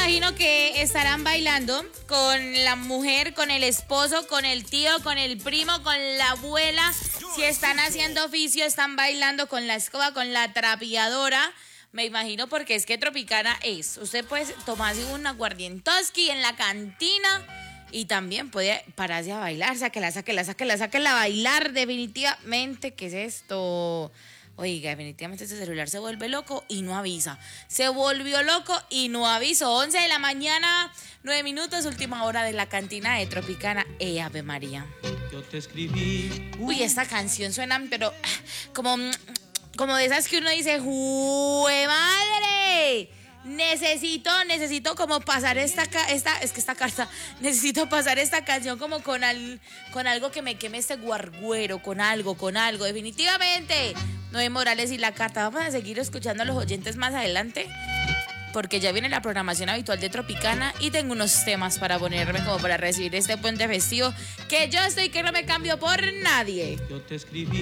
imagino que estarán bailando con la mujer, con el esposo, con el tío, con el primo, con la abuela. Si están haciendo oficio, están bailando con la escoba, con la trapeadora. Me imagino porque es que Tropicana es. Usted puede tomarse un aguardientoski en la cantina y también puede pararse a bailar. Sáquela a bailar. Definitivamente, ¿qué es esto? Oiga, definitivamente este celular se vuelve loco y no avisa. Se volvió loco y no avisó. 11 de la mañana, 9 minutos, última hora de la cantina de Tropicana. Ave María. Yo te escribí. Uy, esta canción suena, pero como de esas que uno dice, ¡jue madre! Necesito como pasar esta carta, necesito pasar esta canción como con algo que me queme este guarguero, con algo, definitivamente. Noé Morales y la carta. Vamos a seguir escuchando a los oyentes más adelante, porque ya viene la programación habitual de Tropicana y tengo unos temas para ponerme como para recibir este puente festivo, que yo estoy que no me cambio por nadie. Yo te escribí.